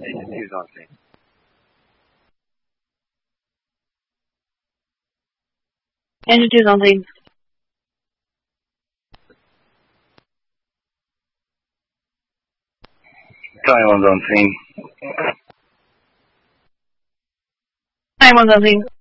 Who's on scene? Engine 2's on scene. Tony 1's on scene. 91's on scene.